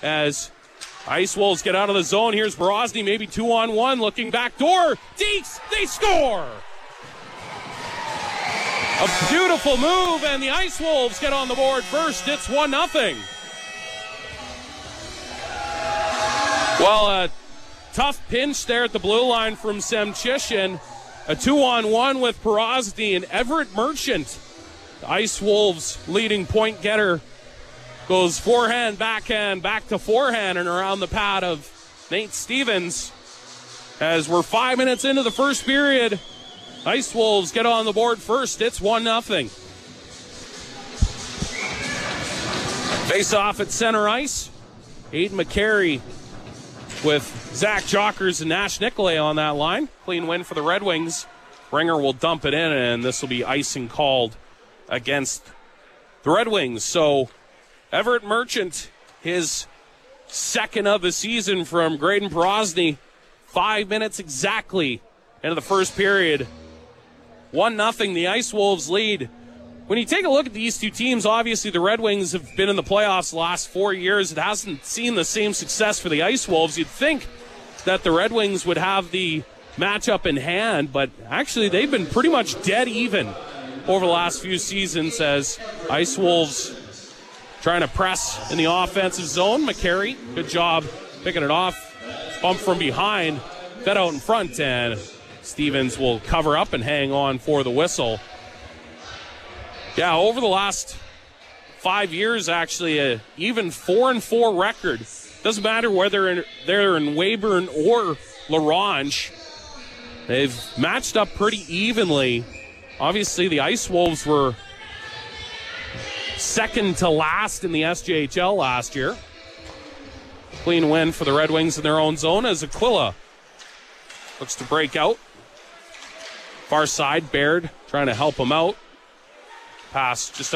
as Ice Wolves get out of the zone. Here's Borozny, maybe 2-on-1, looking back door. Deeks, they score! A beautiful move, and the Ice Wolves get on the board first. It's 1-0. Well, a tough pinch there at the blue line from Semchishin. A 2-on-1 with Borozny and Everett Merchant. The Ice Wolves leading point getter goes forehand, backhand, back to forehand, and around the pad of Nate Stevens. As we're 5 minutes into the first period, Ice Wolves get on the board first. It's 1-0. Face off at center ice. Aiden McCary with Zach Jockers and Nash Nicolay on that line. Clean win for the Red Wings. Ringer will dump it in, and this will be icing called against the Red Wings. So Everett Merchant, his second of the season from Graydon Borozny. 5 minutes exactly into the first period. 1-0, the Ice Wolves lead. When you take a look at these two teams, obviously the Red Wings have been in the playoffs the last 4 years. It hasn't seen the same success for the Ice Wolves. You'd think that the Red Wings would have the matchup in hand, but actually they've been pretty much dead even over the last few seasons as Ice Wolves trying to press in the offensive zone. McCary, good job picking it off. Bump from behind, fed out in front, and Stevens will cover up and hang on for the whistle. Yeah, over the last 5 years, actually, a even 4-4 record. Doesn't matter whether they're in Weyburn or LaRange. They've matched up pretty evenly. Obviously, the Ice Wolves were second to last in the SJHL last year. Clean win for the Red Wings in their own zone as Aquila looks to break out. Far side, Baird trying to help him out. Pass just